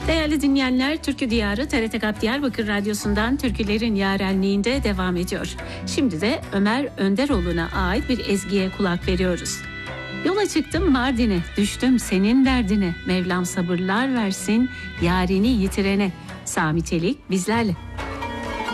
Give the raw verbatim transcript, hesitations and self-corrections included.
Değerli dinleyenler, Türkü Diyarı T R T K A P Diyarbakır Radyosu'ndan Türkülerin Yarenliğinde devam ediyor. Şimdi de Ömer Önderoğlu'na ait bir ezgiye kulak veriyoruz. Yola çıktım Mardin'e, düştüm senin derdine, Mevlam sabırlar versin yarini yitirene. Sami Çelik bizlerle.